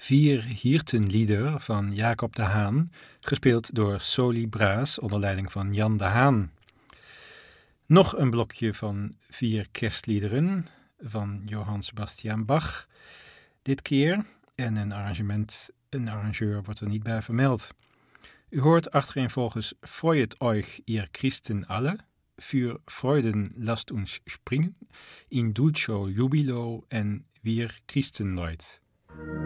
4 Hirtenlieder van Jacob de Haan, gespeeld door Soli Braas onder leiding van Jan de Haan. Nog een blokje van 4 kerstliederen van Johann Sebastian Bach. Dit keer, en een arrangeur wordt er niet bij vermeld. U hoort achtereenvolgens Freuet euch, ihr Christen alle, für Freuden lasst uns springen, in dulcio jubilo en Wir Christenleut.